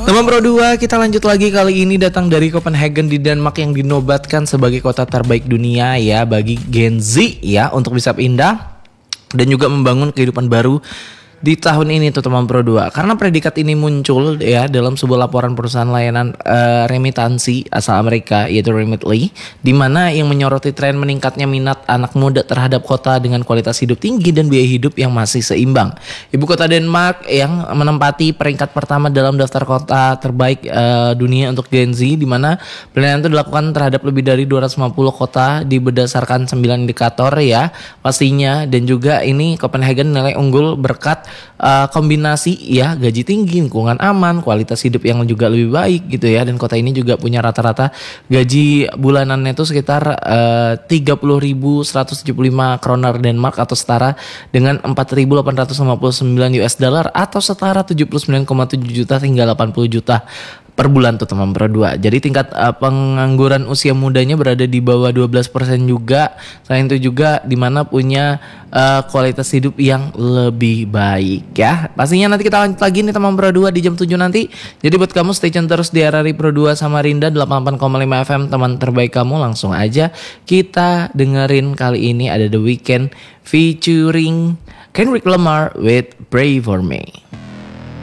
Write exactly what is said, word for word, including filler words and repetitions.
Teman Pro dua, kita lanjut lagi, kali ini datang dari Copenhagen di Denmark yang dinobatkan sebagai kota terbaik dunia ya bagi Gen Z ya, untuk bisa pindah dan juga membangun kehidupan baru di tahun ini tuh teman Pro dua. Karena predikat ini muncul ya dalam sebuah laporan perusahaan layanan uh, remitansi asal Amerika yaitu Remitly, di mana yang menyoroti tren meningkatnya minat anak muda terhadap kota dengan kualitas hidup tinggi dan biaya hidup yang masih seimbang. Ibu kota Denmark yang menempati peringkat pertama dalam daftar kota terbaik uh, dunia untuk Gen Z, di mana penilaian itu dilakukan terhadap lebih dari dua ratus lima puluh kota di berdasarkan sembilan indikator ya pastinya, dan juga ini Copenhagen nilai unggul berkat Uh, kombinasi ya gaji tinggi, lingkungan aman, kualitas hidup yang juga lebih baik gitu ya. Dan kota ini juga punya rata-rata gaji bulanannya itu sekitar uh, tiga puluh ribu seratus tujuh puluh lima kroner Denmark atau setara dengan empat ribu delapan ratus lima puluh sembilan U S dollar atau setara tujuh puluh sembilan koma tujuh juta hingga delapan puluh juta per bulan tuh teman Pro dua. Jadi tingkat uh, pengangguran usia mudanya berada di bawah dua belas persen juga. Selain itu juga di mana punya uh, kualitas hidup yang lebih baik ya. Pastinya nanti kita lanjut lagi nih teman Pro dua di jam tujuh nanti. Jadi buat kamu stay tune terus di R R I Pro dua Samarinda delapan puluh delapan koma lima F M, teman terbaik kamu. Langsung aja kita dengerin, kali ini ada The Weeknd featuring Kendrick Lamar with Pray For Me.